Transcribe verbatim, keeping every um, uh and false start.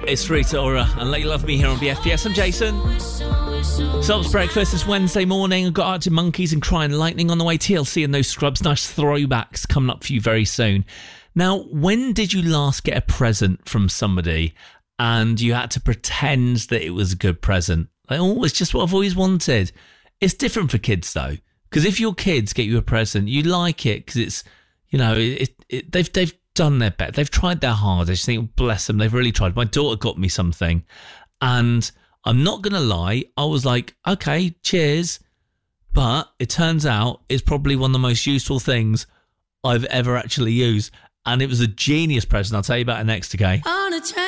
It's Rita Ora and Let You Love Me here on B F B S. I'm Jason. Subs breakfast this Wednesday morning. I've got Arctic Monkeys and Crying Lightning on the way. T L C and No Scrubs. Nice throwbacks coming up for you very soon. Now, when did you last get a present from somebody and you had to pretend that it was a good present? Like, oh, it's just what I've always wanted. It's different for kids, though. Because if your kids get you a present, you like it because it's, you know, it, it, they've they've done their best. They've tried their hardest. I think, bless them, they've really tried. My daughter got me something, and I'm not going to lie, I was like, okay, cheers. But it turns out it's probably one of the most useful things I've ever actually used. And it was a genius present. I'll tell you about it next, okay?